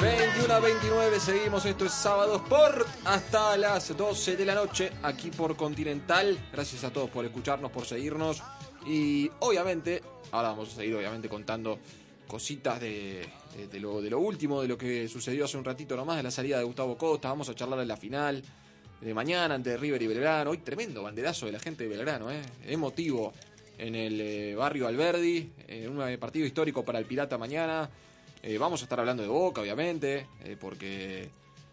21:29, seguimos, esto es Sábado Sport hasta las 12 de la noche aquí por Continental. Gracias a todos por escucharnos, por seguirnos y obviamente, ahora vamos a seguir obviamente contando cositas de lo último, de lo que sucedió hace un ratito nomás, de la salida de Gustavo Costa. Vamos a charlar en la final de mañana ante River y Belgrano. Hoy tremendo banderazo de la gente de Belgrano, emotivo en el barrio Alberdi, un partido histórico para el Pirata mañana. Vamos a estar hablando de Boca, obviamente, porque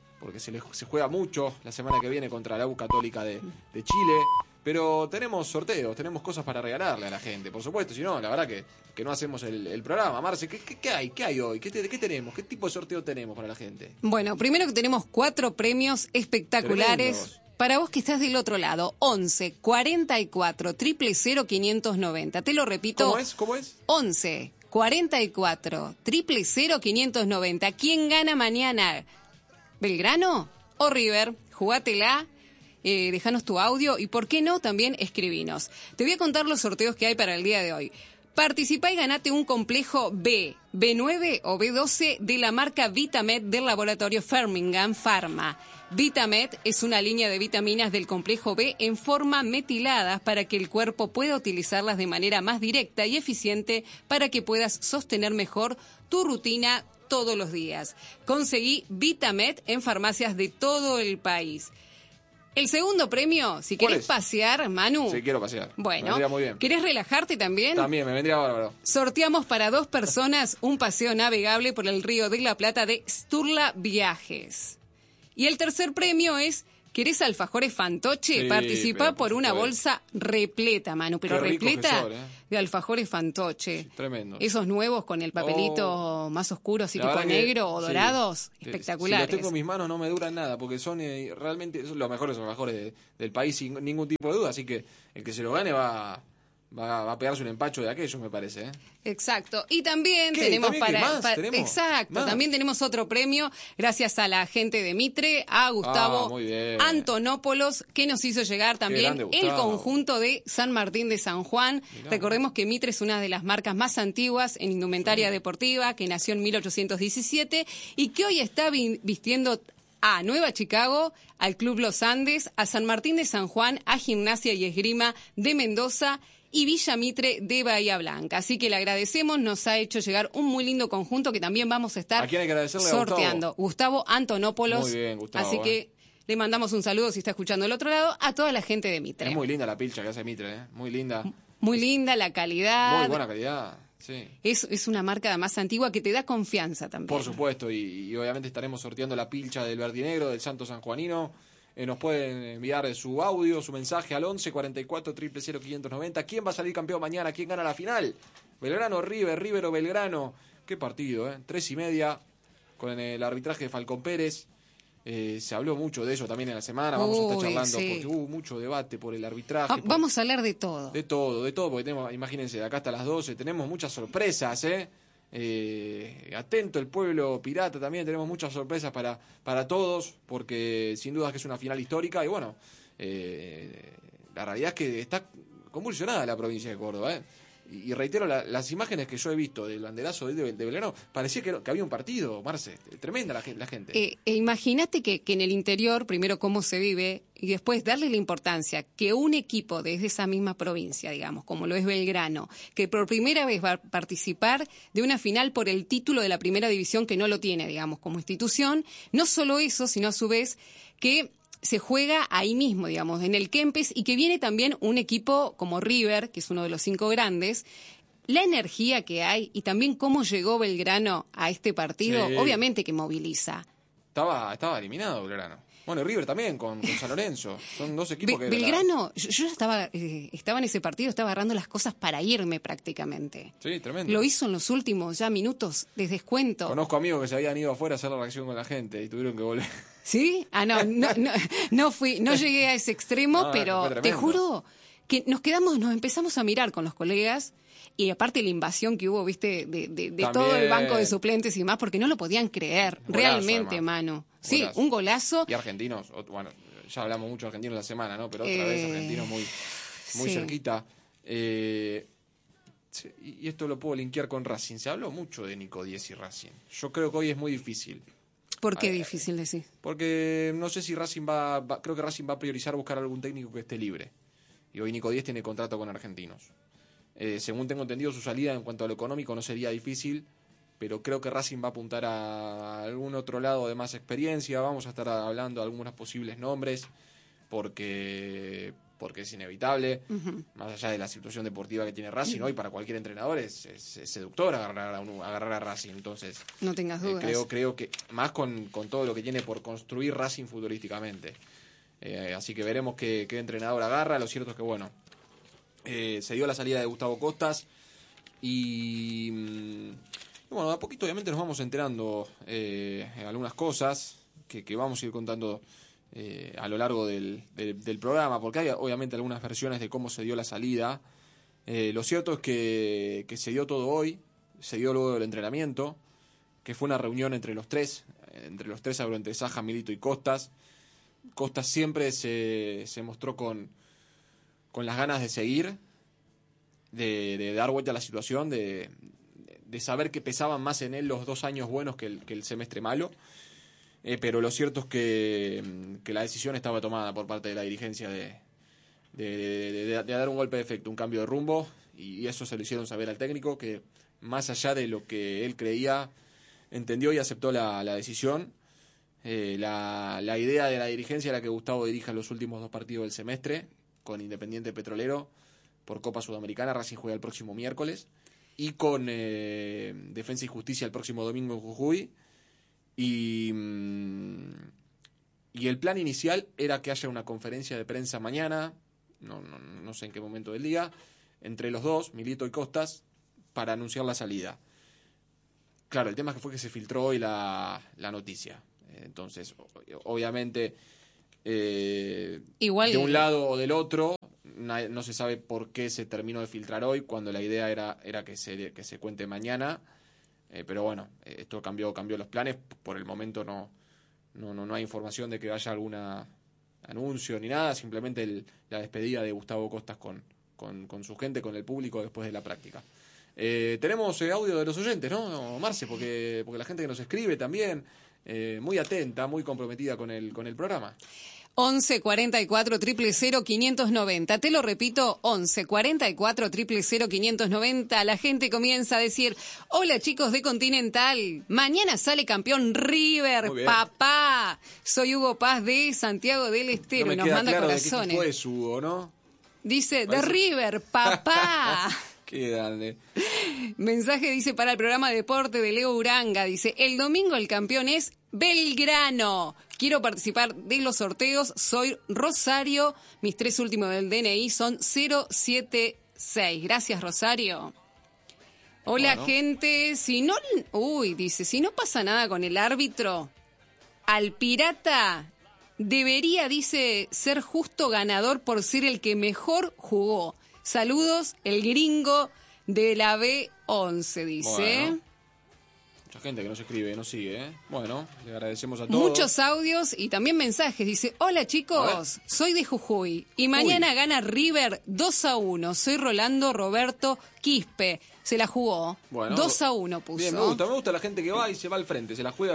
se juega mucho la semana que viene contra la U Católica de Chile. Pero tenemos sorteos, tenemos cosas para regalarle a la gente, por supuesto. Si no, la verdad que no hacemos el programa. Marce, ¿qué hay hoy? ¿Qué tenemos? ¿Qué tipo de sorteo tenemos para la gente? Bueno, primero que tenemos 4 premios espectaculares. Tremendos. Para vos que estás del otro lado, 11 44 000 590. Te lo repito. ¿Cómo es? 11 44 000 590. ¿Quién gana mañana? ¿Belgrano o River? Jugátela. Déjanos tu audio y, ¿por qué no?, también escribinos. Te voy a contar los sorteos que hay para el día de hoy. Participá y ganate un complejo B, B9 o B12 de la marca Vitamed del laboratorio Firmingham Pharma. Vitamed es una línea de vitaminas del complejo B en forma metiladas para que el cuerpo pueda utilizarlas de manera más directa y eficiente para que puedas sostener mejor tu rutina todos los días. Conseguí Vitamed en farmacias de todo el país. El segundo premio, si querés pasear, Manu. Sí, quiero pasear. Bueno, me vendría muy bien. ¿Querés relajarte también? También, me vendría bárbaro. Sorteamos para 2 personas un paseo navegable por el Río de la Plata de Sturla Viajes. Y el tercer premio es, ¿querés alfajores Fantoche? Sí, Participá por una supuesto. bolsa repleta, Manu, pero Qué rico repleta que son, de alfajores Fantoche. Sí, tremendo. Esos nuevos con el papelito más oscuro, así La tipo verdad que, negro o dorados, sí, espectaculares. Si los tengo en mis manos no me duran nada, porque son realmente son los mejores del país sin ningún tipo de duda. Así que el que se lo gane va a pegarse un empacho de aquellos, me parece. Exacto. Y también ¿Qué? tenemos ¿También qué más? ¿Tenemos? Exacto. Más. También tenemos otro premio gracias a la gente de Mitre, a Gustavo muy bien. Antonopoulos, que nos hizo llegar también grande, el Gustavo. conjunto de San Martín de San Juan. Mirá. Recordemos que Mitre es una de las marcas más antiguas en indumentaria deportiva, que nació en 1817 y que hoy está vistiendo a Nueva Chicago, al Club Los Andes, a San Martín de San Juan, a Gimnasia y Esgrima de Mendoza y Villa Mitre de Bahía Blanca. Así que le agradecemos, nos ha hecho llegar un muy lindo conjunto que también vamos a estar ¿A quién hay que agradecerle? sorteando. Gustavo Antonopoulos. Muy bien, Gustavo, Así que le mandamos un saludo, si está escuchando del otro lado, a toda la gente de Mitre. Es muy linda la pilcha que hace Mitre, muy linda. Muy linda la calidad. Muy buena calidad, sí. Es una marca más antigua que te da confianza también. Por supuesto, y obviamente estaremos sorteando la pilcha del verdinegro, del Santo Sanjuanino. Nos pueden enviar su audio, su mensaje al 11 44 000 590. ¿Quién va a salir campeón mañana? ¿Quién gana la final? Belgrano, River o Belgrano. Qué partido, 3:30 con el arbitraje de Falcón Pérez. Se habló mucho de eso también en la semana. Vamos a estar charlando porque hubo mucho debate por el arbitraje. Vamos a hablar de todo. De todo, porque tenemos, imagínense, de acá hasta las 12 tenemos muchas sorpresas, atento el pueblo pirata también, tenemos muchas sorpresas para todos, porque sin duda que es una final histórica y bueno, la realidad es que está convulsionada la provincia de Córdoba, y reitero, las imágenes que yo he visto del banderazo de Belgrano, parecía que había un partido, Marce, tremenda la gente. Imagínate que en el interior, primero cómo se vive, y después darle la importancia que un equipo desde esa misma provincia, digamos, como lo es Belgrano, que por primera vez va a participar de una final por el título de la primera división, que no lo tiene, digamos, como institución, no solo eso, sino a su vez que se juega ahí mismo, digamos, en el Kempes, y que viene también un equipo como River, que es uno de los 5 grandes. La energía que hay y también cómo llegó Belgrano a este partido, Sí. Obviamente que moviliza. Estaba eliminado Belgrano. Bueno, y River también con San Lorenzo. Son dos equipos que... Belgrano, yo estaba en ese partido, estaba agarrando las cosas para irme prácticamente. Sí, tremendo. Lo hizo en los últimos ya minutos de descuento. Conozco amigos que se habían ido afuera a hacer la reacción con la gente y tuvieron que volver. ¿Sí? No llegué a ese extremo, pero te juro que nos empezamos a mirar con los colegas, y aparte la invasión que hubo, viste, de todo el banco de suplentes y demás, porque no lo podían creer, Golazo, realmente, además. Manu. Sí, Golazo. un golazo. Y argentinos, bueno, ya hablamos mucho de argentinos la semana, ¿no? Pero otra vez argentinos muy sí. cerquita. Y esto lo puedo linkear con Racing. Se habló mucho de Nico Díez y Racing. Yo creo que hoy es muy difícil ¿Por qué difícil decir? Porque no sé si Racing creo que Racing va a priorizar buscar algún técnico que esté libre. Y hoy Nico Díez tiene contrato con Argentinos. Según tengo entendido, su salida en cuanto a lo económico no sería difícil, pero creo que Racing va a apuntar a algún otro lado de más experiencia. Vamos a estar hablando de algunos posibles nombres, porque es inevitable. Más allá de la situación deportiva que tiene Racing hoy, para cualquier entrenador es seductor agarrar a Racing. Entonces, no tengas dudas. Creo que más con todo lo que tiene por construir Racing futbolísticamente. Así que veremos qué entrenador agarra. Lo cierto es que, bueno, se dio la salida de Gustavo Costas y bueno, a poquito obviamente nos vamos enterando algunas cosas que vamos a ir contando a lo largo del programa, porque hay obviamente algunas versiones de cómo se dio la salida. Lo cierto es que se dio todo hoy, se dio luego del entrenamiento, que fue una reunión entre los tres habló entre Saja, Milito y Costas. Costas siempre se mostró con las ganas de seguir, de dar vuelta a la situación, de saber que pesaban más en él los 2 años buenos que el semestre malo. Pero lo cierto es que la decisión estaba tomada por parte de la dirigencia de dar un golpe de efecto, un cambio de rumbo, y eso se lo hicieron saber al técnico, que más allá de lo que él creía, entendió y aceptó la decisión. La idea de la dirigencia era que Gustavo dirija los últimos 2 partidos del semestre con Independiente Petrolero por Copa Sudamericana. Racing juega el próximo miércoles, y con Defensa y Justicia el próximo domingo en Jujuy. Y el plan inicial era que haya una conferencia de prensa mañana, no sé en qué momento del día, entre los dos, Milito y Costas, para anunciar la salida. Claro, el tema fue que se filtró hoy la noticia. Entonces, obviamente, igual, de un lado o del otro, no se sabe por qué se terminó de filtrar hoy, cuando la idea era que se cuente mañana. Pero bueno, esto cambió los planes. Por el momento no hay información de que haya algún anuncio ni nada. Simplemente la despedida de Gustavo Costas con su gente, con el público después de la práctica. Tenemos audio de los oyentes, ¿no, Marce? Porque la gente que nos escribe también, muy atenta, muy comprometida con el programa. 11 44 000 590. Te lo repito, 11 44 000 590. La gente comienza a decir: hola chicos de Continental, mañana sale campeón River, papá. Soy Hugo Paz de Santiago del Estero. No me Nos queda manda claro corazones. ¿De qué equipo es Hugo, no? Dice, de River, papá. Qué grande. Mensaje dice para el programa de deporte de Leo Uranga. Dice, el domingo el campeón es Belgrano. Quiero participar de los sorteos. Soy Rosario. Mis 3 últimos del DNI son 076. Gracias, Rosario. Hola, bueno, gente. Dice, si no pasa nada con el árbitro, al Pirata debería, dice, ser justo ganador por ser el que mejor jugó. Saludos, el gringo de la B11, dice. Bueno, mucha gente que nos escribe, nos sigue, ¿eh? Bueno, le agradecemos a todos. Muchos audios y también mensajes. Dice, hola chicos, soy de Jujuy y mañana gana River 2-1. Soy Rolando Roberto Quispe. Se la jugó. Bueno, 2-1 puso. Bien, me gusta la gente que va y se va al frente, se la juega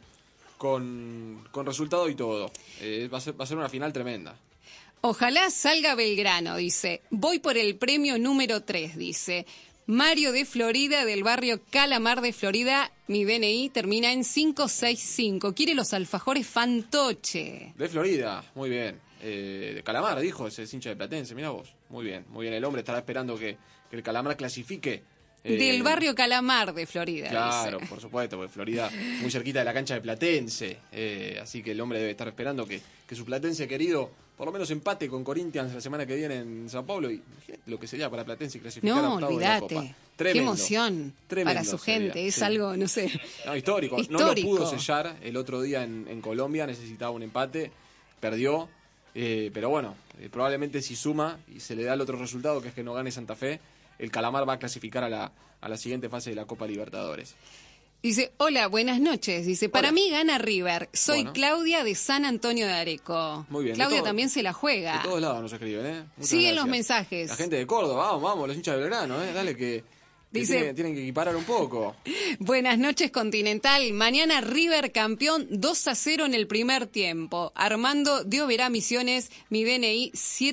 con resultado y todo. Va a ser una final tremenda. Ojalá salga Belgrano, dice. Voy por el premio número 3, dice. Mario de Florida, del barrio Calamar de Florida. Mi DNI termina en 565. Quiere los alfajores Fantoche. De Florida, muy bien. De Calamar, dijo, ese es hincha de Platense, mirá vos. Muy bien. El hombre estará esperando que el Calamar clasifique. Del barrio Calamar de Florida. Claro, dice. Por supuesto, porque Florida muy cerquita de la cancha de Platense. Así que el hombre debe estar esperando que su Platense querido por lo menos empate con Corinthians la semana que viene en Sao Paulo, y lo que sería para Platense clasificar a octavos de la Copa. Tremendo. Qué emoción para su gente, sería, es sí. Algo, no sé. No, histórico. No lo pudo sellar el otro día en Colombia, necesitaba un empate, perdió, pero bueno, probablemente si suma y se le da el otro resultado, que es que no gane Santa Fe, el Calamar va a clasificar a la siguiente fase de la Copa Libertadores. Dice, hola, buenas noches. Dice, para mí gana River. Soy Claudia de San Antonio de Areco. Muy bien. Claudia también se la juega. De todos lados nos escriben, ¿eh? Siguen los mensajes. La gente de Córdoba, vamos, los hinchas de Belgrano, ¿eh? Dale que Dice, tienen que equiparar un poco. buenas noches, Continental. Mañana River campeón 2-0 en el primer tiempo. Armando de Oberá Misiones, mi DNI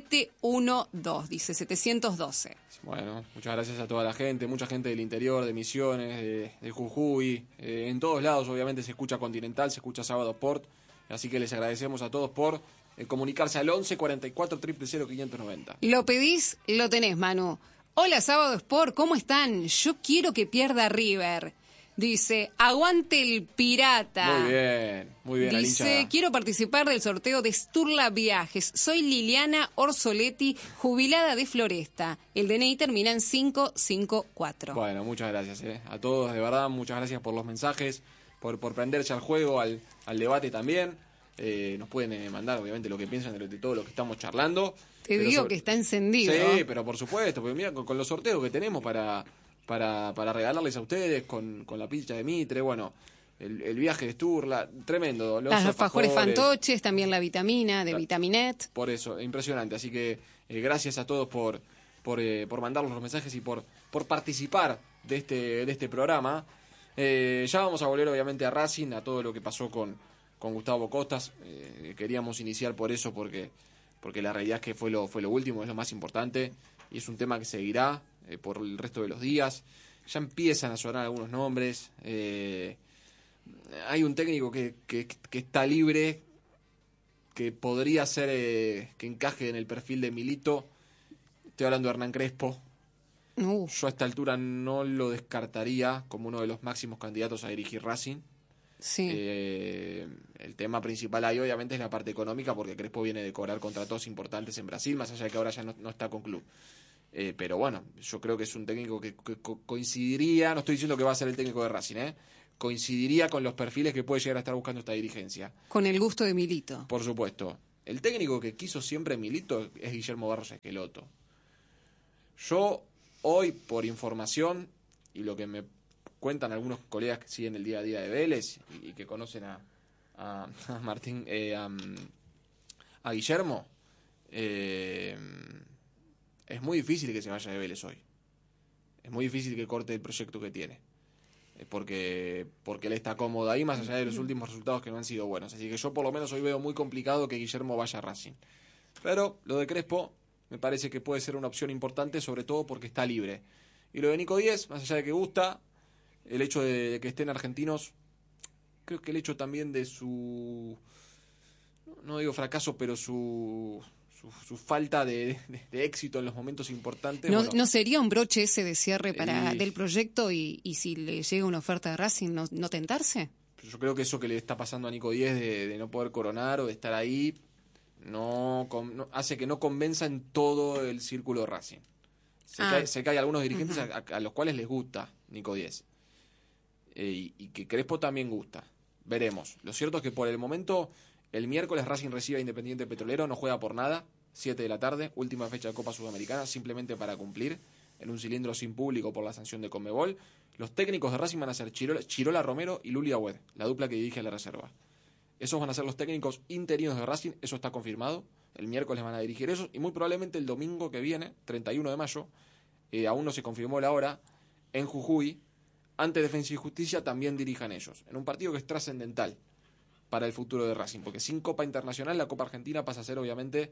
712, dice 712. Bueno, muchas gracias a toda la gente, mucha gente del interior, de Misiones, de Jujuy. En todos lados, obviamente, se escucha Continental, se escucha Sábado Sport. Así que les agradecemos a todos por comunicarse al 11 44 000 590. Lo pedís, lo tenés, Manu. Hola, Sábado Sport, ¿cómo están? Yo quiero que pierda River. Dice, aguante el pirata. Muy bien. Dice, quiero participar del sorteo de Sturla Viajes. Soy Liliana Orsoletti, jubilada de Floresta. El DNI termina en 554. Bueno, muchas gracias a todos, de verdad, muchas gracias por los mensajes, por prenderse al juego, al debate también. Nos pueden mandar, obviamente, lo que piensan de todo lo que estamos charlando. Te digo que está encendido. Sí, pero por supuesto, porque mira, con los sorteos que tenemos para regalarles a ustedes, con la pizza de Mitre, bueno, el viaje de Sturla, tremendo. Los alfajores fantoches, también la vitamina de Vitaminet. Por eso, impresionante. Así que gracias a todos por mandarnos los mensajes y por participar de este programa. Ya vamos a volver, obviamente, a Racing, a todo lo que pasó con Gustavo Costas. Queríamos iniciar por eso, porque la realidad es que fue lo último, es lo más importante, y es un tema que seguirá por el resto de los días. Ya empiezan a sonar algunos nombres. Hay un técnico que está libre, que podría ser que encaje en el perfil de Milito. Estoy hablando de Hernán Crespo. Yo a esta altura no lo descartaría como uno de los máximos candidatos a dirigir Racing. Sí. El tema principal ahí obviamente es la parte económica, porque Crespo viene de cobrar contratos importantes en Brasil, más allá de que ahora ya no está con club. Pero bueno, yo creo que es un técnico que coincidiría, no estoy diciendo que va a ser el técnico de Racing, coincidiría con los perfiles que puede llegar a estar buscando esta dirigencia. Con el gusto de Milito. Por supuesto. El técnico que quiso siempre Milito es Guillermo Barros Esqueloto. Yo hoy, por información y lo que me cuentan algunos colegas que siguen el día a día de Vélez y que conocen a Martín, a Guillermo, es muy difícil que se vaya de Vélez hoy. Es muy difícil que corte el proyecto que tiene. Porque él está cómodo ahí, más allá de los últimos resultados que no han sido buenos. Así que yo por lo menos hoy veo muy complicado que Guillermo vaya a Racing. Pero lo de Crespo me parece que puede ser una opción importante, sobre todo porque está libre. Y lo de Nico Díez, más allá de que gusta, el hecho de que estén argentinos, creo que el hecho también de su, no digo fracaso, pero su falta de éxito en los momentos importantes. ¿No sería un broche ese de cierre del proyecto y si le llega una oferta de Racing no tentarse? Yo creo que eso que le está pasando a Nico Díez de no poder coronar o de estar ahí no hace que no convenza en todo el círculo de Racing. Sé que hay algunos dirigentes a los cuales les gusta Nico Díez. Y que Crespo también gusta. Veremos. Lo cierto es que por el momento, el miércoles Racing recibe a Independiente Petrolero, no juega por nada, 7 de la tarde, última fecha de Copa Sudamericana, simplemente para cumplir, en un cilindro sin público por la sanción de Conmebol. Los técnicos de Racing van a ser Chirola Romero y Luli Agüed, la dupla que dirige a la reserva. Esos van a ser los técnicos interinos de Racing, eso está confirmado. El miércoles van a dirigir esos y muy probablemente el domingo que viene, 31 de mayo, aún no se confirmó la hora, en Jujuy, ante Defensa y Justicia también dirijan ellos, en un partido que es trascendental para el futuro de Racing, porque sin Copa Internacional la Copa Argentina pasa a ser obviamente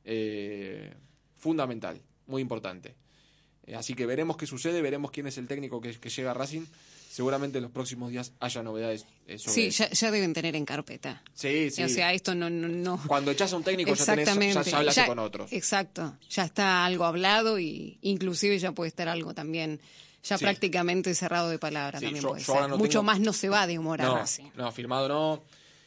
fundamental, muy importante. Así que veremos qué sucede, veremos quién es el técnico que llega a Racing. Seguramente en los próximos días haya novedades sobre eso. Ya deben tener en carpeta. Sí. O sea, esto no... Cuando echas a un técnico ya hablaste con otros. Exacto, ya está algo hablado y inclusive ya puede estar algo también prácticamente cerrado de palabra. También puede ser. Mucho más no se va a demorar Racing. No, firmado no.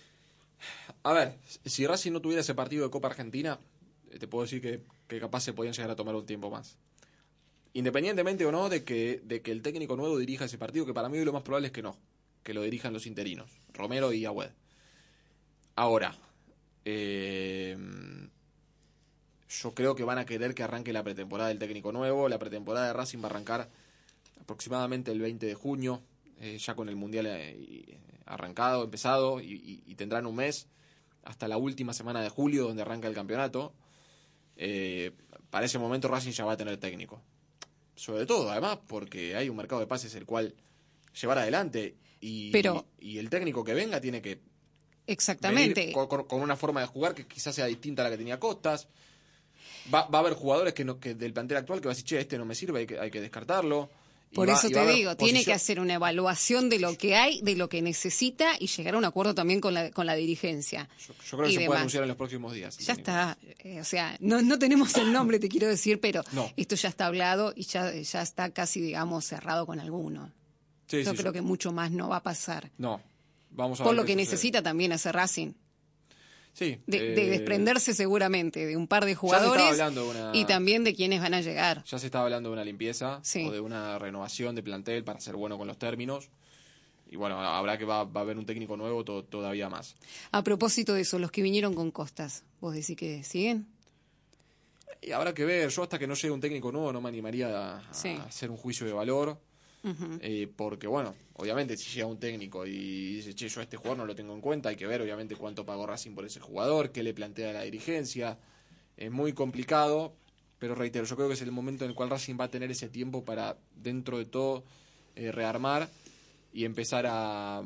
A ver, si Racing no tuviera ese partido de Copa Argentina, te puedo decir que capaz se podían llegar a tomar un tiempo más. Independientemente o no de que el técnico nuevo dirija ese partido, que para mí lo más probable es que no, que lo dirijan los interinos, Romero y Agüed. Ahora, yo creo que van a querer que arranque la pretemporada del técnico nuevo. La pretemporada de Racing va a arrancar aproximadamente el 20 de junio, ya con el Mundial empezado, y tendrán un mes hasta la última semana de julio donde arranca el campeonato. Para ese momento Racing ya va a tener técnico. sobre todo, además, porque hay un mercado de pases el cual llevar adelante y el técnico que venga tiene que exactamente con una forma de jugar que quizás sea distinta a la que tenía Costas. Va a haber jugadores que del plantel actual que va a decir, che, este no me sirve, hay que descartarlo. Por eso te digo, tiene que hacer una evaluación de lo que hay, de lo que necesita y llegar a un acuerdo también con la dirigencia. Yo creo que se puede anunciar en los próximos días. Ya está, o sea, no tenemos el nombre, te quiero decir, pero esto ya está hablado y ya está casi, digamos, cerrado con alguno. Yo creo que mucho más no va a pasar. No, vamos a por ver lo que necesita también hacer Racing. Sí, de desprenderse seguramente de un par de jugadores y también de quienes van a llegar. Ya se está hablando de una limpieza o de una renovación de plantel para ser bueno con los términos. Y bueno, habrá que va a haber un técnico nuevo todavía más. A propósito de eso, los que vinieron con Costas, ¿vos decís que siguen? Y habrá que ver. Yo hasta que no llegue un técnico nuevo no me animaría a hacer un juicio de valor. Porque bueno, obviamente si llega un técnico y dice, che, yo a este jugador no lo tengo en cuenta, hay que ver obviamente cuánto pagó Racing por ese jugador, qué le plantea la dirigencia. Es muy complicado, pero reitero, yo creo que es el momento en el cual Racing va a tener ese tiempo para, dentro de todo, rearmar y empezar a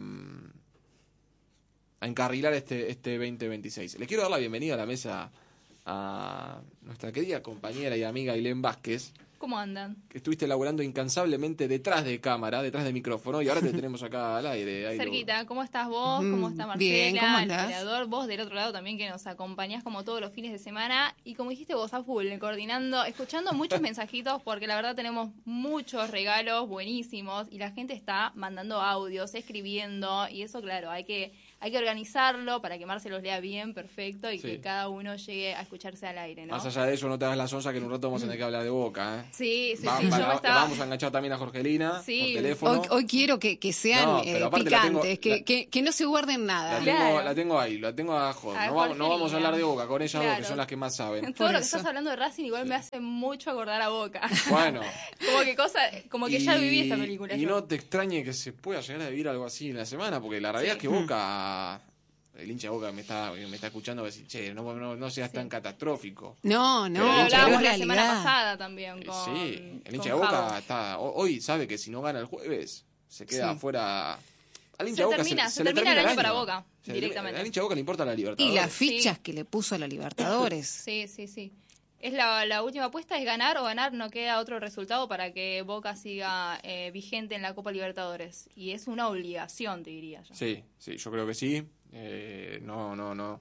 encarrilar este 2026. Les quiero dar la bienvenida a la mesa a nuestra querida compañera y amiga Ailén Vázquez. ¿Cómo andan? Que estuviste laburando incansablemente detrás de cámara, detrás de micrófono, y ahora te tenemos acá al aire. Cerquita, ¿cómo estás vos? ¿Cómo está Marcela? Bien, ¿cómo andás? El operador, vos del otro lado también que nos acompañás como todos los fines de semana. Y como dijiste vos, a full, coordinando, escuchando muchos mensajitos, porque la verdad tenemos muchos regalos buenísimos y la gente está mandando audios, escribiendo, y eso, claro, hay que organizarlo para que Marce los lea bien, perfecto, y que cada uno llegue a escucharse al aire, ¿no? Más allá de eso, no te hagas la sonza que en un rato vamos a tener que hablar de Boca, ¿eh? Sí. Vamos a enganchar también a Jorgelina por teléfono. Hoy quiero que sean picantes, que no se guarden nada. La tengo ahí, la tengo a Jorge. No vamos a hablar de Boca con ellas dos, que son las que más saben. Todo lo que estás hablando de Racing igual me hace mucho acordar a Boca. Bueno. como que ya viví esta película. Y no te extrañe que se pueda llegar a vivir algo así en la semana, porque la realidad es que Boca... El hincha de Boca me está escuchando y decir, che, no seas tan catastrófico. No, lo hablábamos la semana pasada también con sí, el hincha de Boca está hoy sabe que si no gana el jueves se queda afuera. Al hincha de Boca se termina el año para Boca directamente. Al hincha de Boca le importa la Libertadores. Y las fichas que le puso a la Libertadores. Sí. Es la última apuesta, es ganar o ganar, no queda otro resultado para que Boca siga vigente en la Copa Libertadores. Y es una obligación, te diría yo. Sí, yo creo que sí. No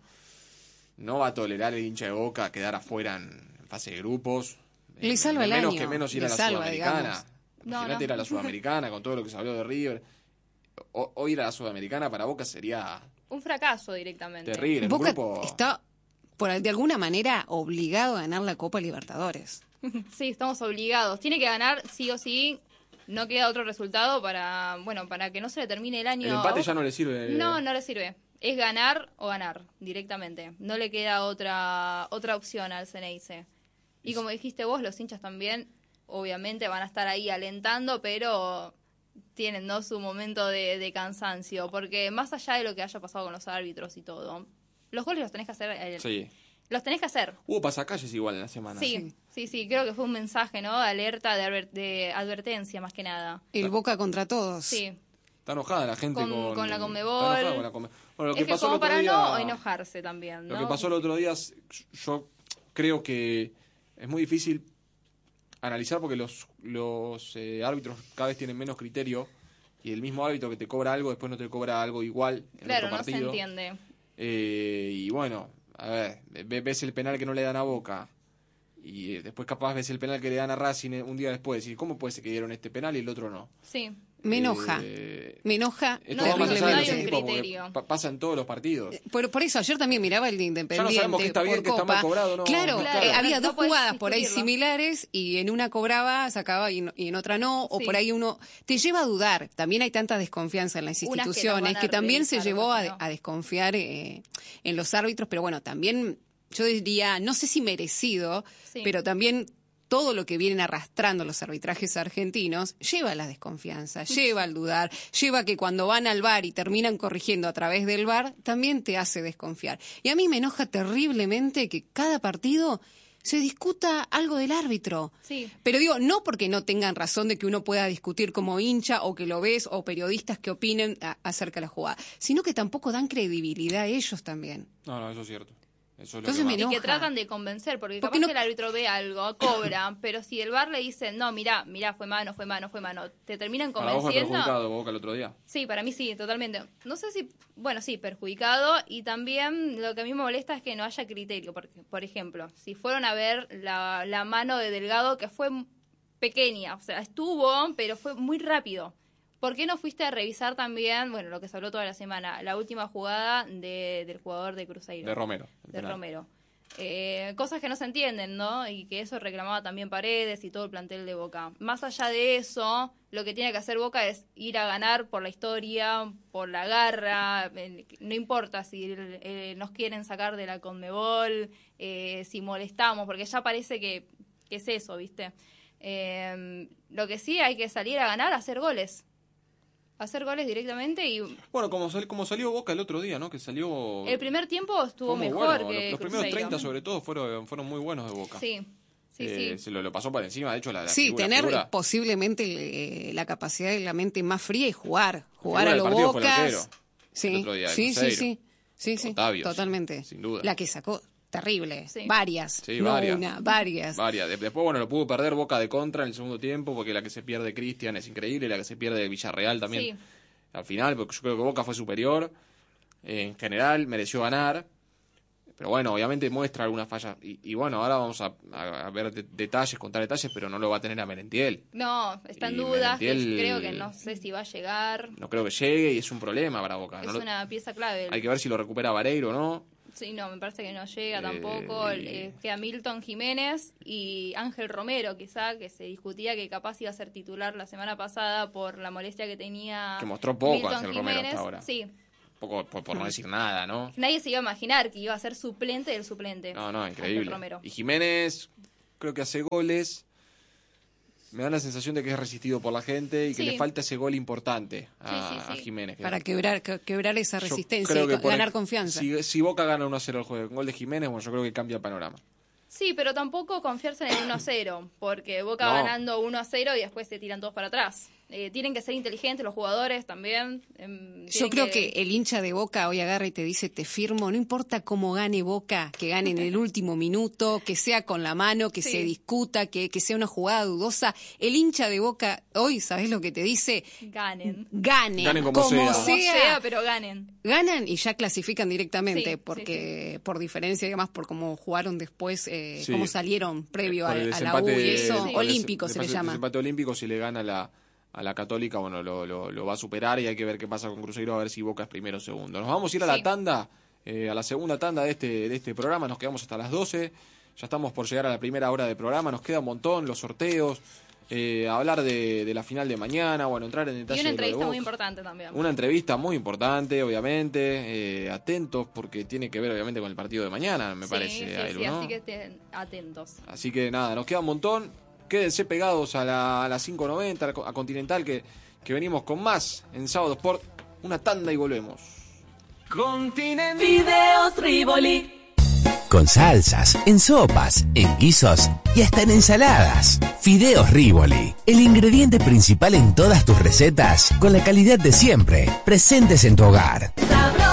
va a tolerar el hincha de Boca quedar afuera en fase de grupos. Le salva el año. Menos ir a la Sudamericana. Imagínate ir a la Sudamericana con todo lo que se habló de River. O ir a la Sudamericana para Boca sería... un fracaso directamente. Terrible. Boca está, de alguna manera, obligado a ganar la Copa Libertadores. Sí, estamos obligados. Tiene que ganar sí o sí. No queda otro resultado para que no se le termine el año. El empate ya no le sirve. No le sirve. Es ganar o ganar directamente. No le queda otra opción al Ceneice. Y como dijiste vos, los hinchas también, obviamente, van a estar ahí alentando, pero tienen su momento de cansancio. Porque más allá de lo que haya pasado con los árbitros y todo, los goles los tenés que hacer. Sí. Los tenés que hacer. Hubo pasacalles igual en la semana. Sí, creo que fue un mensaje, ¿no? De alerta, de advertencia más que nada. El Boca contra todos. Sí. Está enojada la gente con la Conmebol. Está enojada con la Bueno, lo que es pasó como el otro para día, no enojarse también, ¿no? Lo que pasó el otro día, yo creo que es muy difícil analizar porque los árbitros cada vez tienen menos criterio y el mismo árbitro que te cobra algo después no te cobra algo igual en otro partido. No se entiende. Y bueno, a ver, ves el penal que no le dan a Boca y después capaz ves el penal que le dan a Racing un día después y ¿cómo puede ser que dieron este penal y el otro no? Sí. Me enoja esto va más allá de los equipos criterio. porque pasa en todos los partidos. Por eso ayer también miraba el de Independiente. Ya no sabemos qué está bien, qué está mal cobrado, ¿no? Claro, había dos jugadas por ahí discutirlo. Similares y en una cobraba, sacaba y en otra no, o por ahí uno te lleva a dudar. También hay tanta desconfianza en las instituciones que también se llevó a desconfiar en los árbitros, pero bueno, también yo diría, no sé si merecido, pero también todo lo que vienen arrastrando los arbitrajes argentinos lleva a la desconfianza, lleva al dudar, lleva a que cuando van al VAR y terminan corrigiendo a través del VAR, también te hace desconfiar. Y a mí me enoja terriblemente que cada partido se discuta algo del árbitro. Sí. Pero digo, no porque no tengan razón de que uno pueda discutir como hincha o que lo ves o periodistas que opinen acerca de la jugada, sino que tampoco dan credibilidad a ellos también. No, eso es cierto. Eso es Entonces lo que me Y que enoja. tratan de convencer, porque Porque capaz no- que el árbitro ve algo, cobra, pero si el VAR le dice, no, mirá, fue mano, te terminan Para vos fue convenciendo. perjudicado Boca el otro día. Sí, para mí sí, totalmente. No sé si, bueno, sí, perjudicado, y también lo que a mí me molesta es que no haya criterio, porque, por ejemplo, si fueron a ver la mano de Delgado, que fue pequeña, o sea, estuvo, pero fue muy rápido. ¿Por qué no fuiste a revisar también, bueno, lo que se habló toda la semana, la última jugada del jugador de Cruzeiro? De Romero. el De penal. Romero. Cosas que no se entienden, ¿no? Y que eso reclamaba también Paredes y todo el plantel de Boca. Más allá de eso, lo que tiene que hacer Boca es ir a ganar por la historia, por la garra. No importa si nos quieren sacar de la Conmebol, si molestamos, porque ya parece que es eso, ¿viste? Lo que sí hay que salir a ganar, hacer goles. Hacer goles directamente y Bueno, como salió Boca el otro día, ¿no? Que salió... el primer tiempo estuvo fue muy mejor bueno. que Los primeros Cruzeiro. 30 sobre todo fueron muy buenos de Boca. Sí, sí. Se lo pasó por encima, de hecho la Sí, figura, tener figura- posiblemente la capacidad de la mente más fría y jugar figura a del los partido fue el arquero, Bocas. el Sí, otro día de sí, Cruzeiro. sí, Otavio, totalmente. sin duda. La que sacó, terrible. Sí. Varias, Sí, no varias. una, varias. Después, bueno, lo pudo perder Boca de contra en el segundo tiempo, porque la que se pierde Cristian es increíble, la que se pierde Villarreal también. Sí. Al final, porque yo creo que Boca fue superior, en general mereció ganar, pero bueno, obviamente muestra algunas fallas, y bueno, ahora vamos a ver detalles, contar detalles, pero no lo va a tener a Merentiel. No, está en Y dudas, Merentiel- creo que no sé si va a llegar. No creo que llegue y es un problema para Boca. Es No lo- una pieza clave. Hay que ver si lo recupera Vareiro o no. Sí, no, me parece que no llega tampoco. Queda Milton Jiménez y Ángel Romero, quizá, que se discutía que capaz iba a ser titular la semana pasada por la molestia que tenía. Que mostró poco Milton Ángel Romero hasta Jiménez. ahora. Sí. Un poco por no decir nada, ¿no? Nadie se iba a imaginar que iba a ser suplente del suplente. No, Ángel increíble. Romero. Y Jiménez creo que hace goles. Me da la sensación de que es resistido por la gente y que Sí. le falta ese gol importante a Sí. Jiménez. Para quebrar esa Yo resistencia creo y que ganar confianza. Si Boca gana 1-0 el juego con gol de Jiménez, bueno, yo creo que cambia el panorama. Sí, pero tampoco confiarse en el 1-0, porque Boca No. ganando 1-0 y después se tiran todos para atrás. Tienen que ser inteligentes los jugadores también. Yo creo que el hincha de Boca hoy agarra y te dice, te firmo, no importa cómo gane Boca, que gane en el último minuto, que sea con la mano, que Sí. se discuta, que sea una jugada dudosa. El hincha de Boca hoy, ¿sabés lo que te dice? Ganen. Ganen como sea. Como sea, pero ganen. Ganan y ya clasifican directamente, Sí, porque por diferencia, además, por cómo jugaron después, Sí. cómo salieron previo Por el a la U y desempate- eso, por el olímpico se le llama. El desempate olímpico, si le gana a la Católica, bueno, lo va a superar y hay que ver qué pasa con Cruzeiro, a ver si Boca es primero o segundo. Nos vamos a ir a la Sí. tanda, a la segunda tanda de este programa, nos quedamos hasta las 12, ya estamos por llegar a la primera hora de programa, nos queda un montón, los sorteos, hablar de la final de mañana, bueno, entrar en detalle Y una de lo de entrevista muy Boca. importante también. Una entrevista muy importante, obviamente, atentos porque tiene que ver obviamente con el partido de mañana, me parece, Sí, Ailu, sí, ¿no? así que estén atentos. Así que nada, nos queda un montón. Quédense pegados a la 590, a Continental, que venimos con más en Sábado Sport. Una tanda y volvemos. Fideos Rivoli. Con salsas, en sopas, en guisos y hasta en ensaladas. Fideos Rivoli, el ingrediente principal en todas tus recetas, con la calidad de siempre, presentes en tu hogar.